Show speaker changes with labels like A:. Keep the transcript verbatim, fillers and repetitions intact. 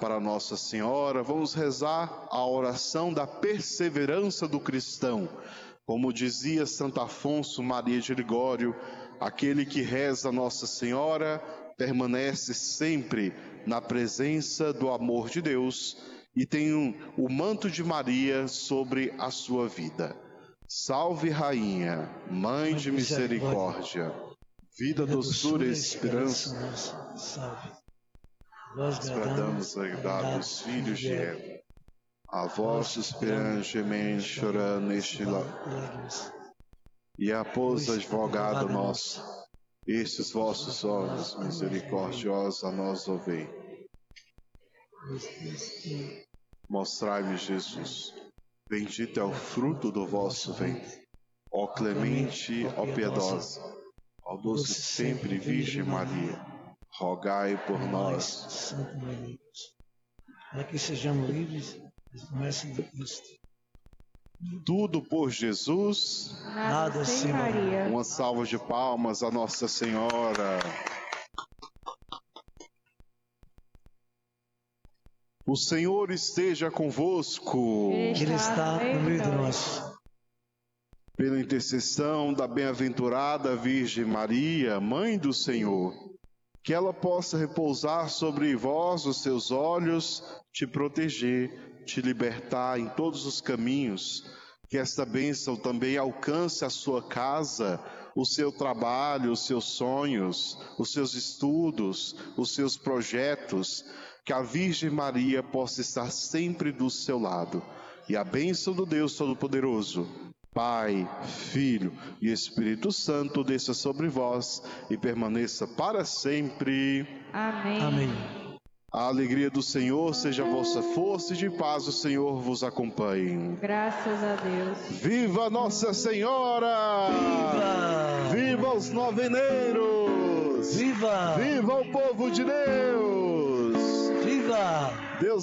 A: para Nossa Senhora, vamos rezar a oração da perseverança do cristão. Como dizia Santo Afonso Maria de Ligório, aquele que reza a Nossa Senhora permanece sempre na presença do amor de Deus e tem um, o manto de Maria sobre a sua vida. Salve, Rainha, Mãe de misericórdia, vida, doçura e esperança,
B: salve. Nós
A: bradamos a idade dos filhos de Eva. A vós suspirando, gemendo, chorando neste lar. E após advogado nosso, estes vossos olhos misericordiosos a nós ouvei. Mostrai-me Jesus, bendito é o fruto do vosso ventre. Ó clemente, ó piedosa, ó doce sempre Virgem Maria, rogai por nós.
B: Santa Maria, para que sejamos livres das promessas de Cristo.
A: Tudo por Jesus,
B: Nada sem Maria.
A: Uma salva de palmas a Nossa Senhora. O Senhor esteja convosco.
B: Ele está no meio de nós.
A: Pela intercessão da bem-aventurada Virgem Maria, Mãe do Senhor, que ela possa repousar sobre vós os seus olhos, te proteger, te libertar em todos os caminhos, que esta bênção também alcance a sua casa, o seu trabalho, os seus sonhos, os seus estudos, os seus projetos, que a Virgem Maria possa estar sempre do seu lado. E a bênção do Deus Todo-Poderoso, Pai, Filho e Espírito Santo desça sobre vós e permaneça para sempre.
C: Amém.
B: Amém.
A: A alegria do Senhor seja a vossa força e de paz o Senhor vos acompanhe.
C: Graças a Deus.
A: Viva Nossa Senhora!
B: Viva!
A: Viva os noveneiros!
B: Viva!
A: Viva o povo de Deus!
B: Viva!
A: Deus